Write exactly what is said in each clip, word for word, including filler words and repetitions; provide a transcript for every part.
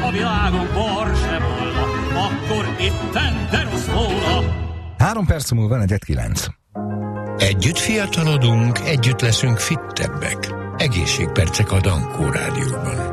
a világon bor se volna, akkor itten de rossz volna. Három perc múlva negyed kilenc. Együtt fiatalodunk, együtt leszünk fittebbek. Egészségpercek a Dankó Rádióban.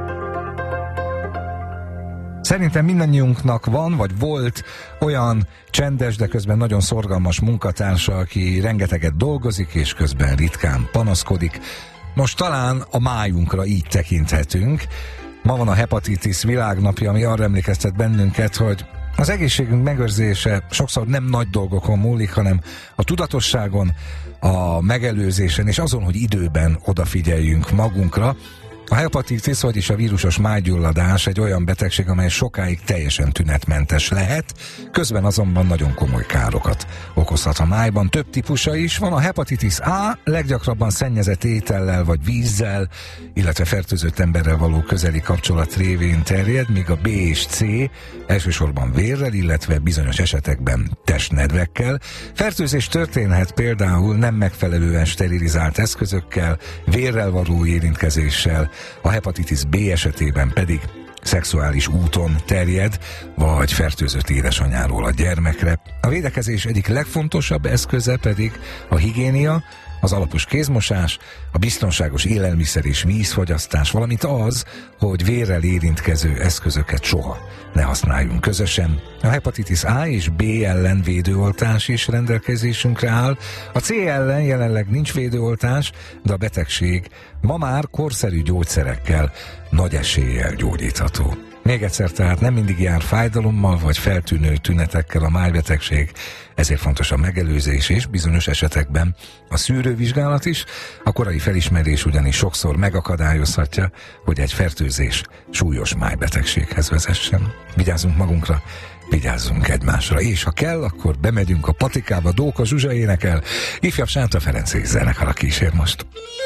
Szerintem mindannyiunknak van, vagy volt olyan csendes, de közben nagyon szorgalmas munkatársa, aki rengeteget dolgozik, és közben ritkán panaszkodik. Most talán a májunkra így tekinthetünk. Ma van a hepatitis világnapja, ami arra emlékeztet bennünket, hogy az egészségünk megőrzése sokszor nem nagy dolgokon múlik, hanem a tudatosságon, a megelőzésen és azon, hogy időben odafigyeljünk magunkra. A hepatitis, vagyis a vírusos májgyulladás egy olyan betegség, amely sokáig teljesen tünetmentes lehet, közben azonban nagyon komoly károkat okozhat a májban. Több típusa is van. A hepatitis A leggyakrabban szennyezett étellel vagy vízzel, illetve fertőzött emberrel való közeli kapcsolat révén terjed, míg a B és C elsősorban vérrel, illetve bizonyos esetekben testnedvekkel. Fertőzés történhet például nem megfelelően sterilizált eszközökkel, vérrel való érintkezéssel, a hepatitis B esetében pedig szexuális úton terjed, vagy fertőzött édesanyáról a gyermekre. A védekezés egyik legfontosabb eszköze pedig a higiénia, az alapos kézmosás, a biztonságos élelmiszer és vízfogyasztás, valamint az, hogy vérrel érintkező eszközöket soha ne használjunk közösen. A hepatitis A és B ellen védőoltás is rendelkezésünkre áll. A C ellen jelenleg nincs védőoltás, de a betegség ma már korszerű gyógyszerekkel nagy eséllyel gyógyítható. Még egyszer, tehát nem mindig jár fájdalommal vagy feltűnő tünetekkel a májbetegség, ezért fontos a megelőzés és bizonyos esetekben a szűrővizsgálat is. A korai felismerés ugyanis sokszor megakadályozhatja, hogy egy fertőzés súlyos májbetegséghez vezessen. Vigyázzunk magunkra, vigyázzunk egymásra, és ha kell, akkor bemegyünk a patikába. Dóka Zsuzsa énekel, ifjabb Sánta Ferenc zenekar kísér most.